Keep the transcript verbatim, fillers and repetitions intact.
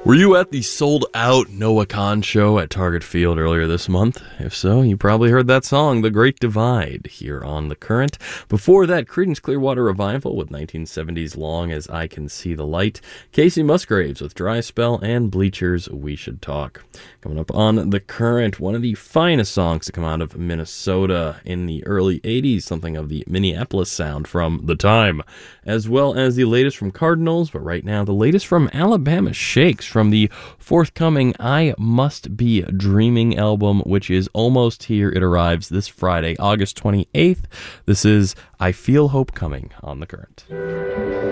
Were you at the sold-out Noah Kahan show at Target Field earlier this month? If so, you probably heard that song, The Great Divide, here on The Current. Before that, Creedence Clearwater Revival with nineteen seventies Long as I Can See the Light, Casey Musgraves with Dry Spell, and Bleachers' We Should Talk. Coming up on The Current, one of the finest songs to come out of Minnesota in the early eighties, something of the Minneapolis sound from The Time, as well as the latest from Cardinals, but right now the latest from Alabama Shakes from the forthcoming I Must Be Dreaming album, which is almost here. It arrives this Friday, August twenty-eighth. This is I Feel Hope Coming on The Current.